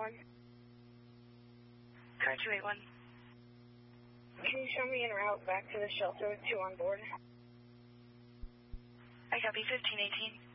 281. Car 281. Can you show me en route back to the shelter with 2 on board? I copy 1518.